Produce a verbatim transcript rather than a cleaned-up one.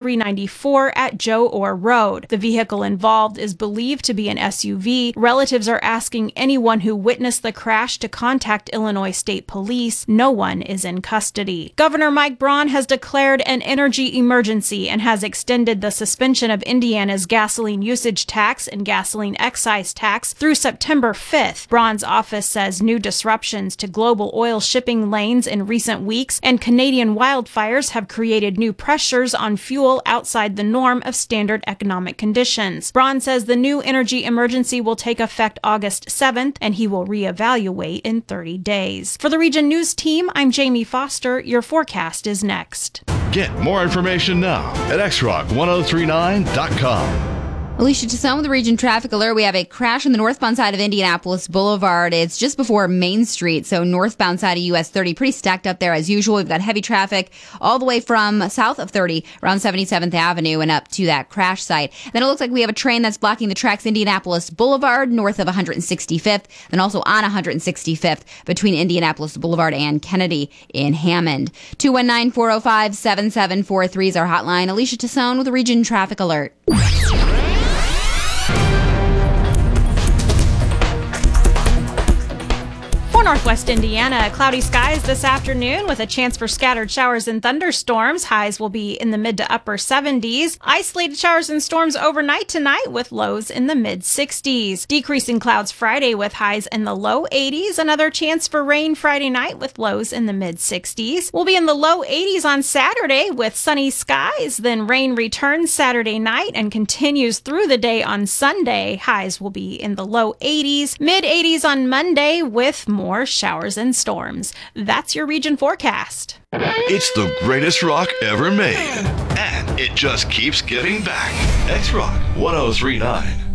three ninety-four at Joe Orr Road. The vehicle involved is believed to be an S U V. Relatives are asking anyone who witnessed the crash to contact Illinois State Police. No one is in custody. Governor Mike Braun has declared an energy emergency and has extended the suspension of Indiana's gasoline usage tax and gasoline excise tax through September fifth. Braun's office says new disruptions to global oil shipping lanes in recent weeks and Canadian wildfires have created new pressures on fuel outside the norm of standard economic conditions. Braun says the new energy emergency will take effect August seventh, and he will reevaluate in thirty days. For the Region News team, I'm Jamie Foster. Your forecast is next. Get more information now at x rock ten thirty-nine dot com. Alicia Tassone with the Region Traffic Alert. We have a crash on the northbound side of Indianapolis Boulevard. It's just before Main Street, so northbound side of U S thirty. Pretty stacked up there as usual. We've got heavy traffic all the way from south of thirty around seventy-seventh Avenue and up to that crash site. Then it looks like we have a train that's blocking the tracks Indianapolis Boulevard north of one hundred sixty-fifth, then also on one hundred sixty-fifth between Indianapolis Boulevard and Kennedy in Hammond. two one nine, four oh five, seven seven four three is our hotline. Alicia Tassone with the Region Traffic Alert. For Northwest Indiana, cloudy skies this afternoon with a chance for scattered showers and thunderstorms. Highs will be in the mid to upper seventies. Isolated showers and storms overnight tonight with lows in the mid sixties. Decreasing clouds Friday with highs in the low eighties. Another chance for rain Friday night with lows in the mid sixties. We'll be in the low eighties on Saturday with sunny skies. Then rain returns Saturday night and continues through the day on Sunday. Highs will be in the low eighties. Mid eighties on Monday with more More showers and storms. That's your region forecast. It's the greatest rock ever made, and it just keeps giving back. X Rock ten thirty-nine.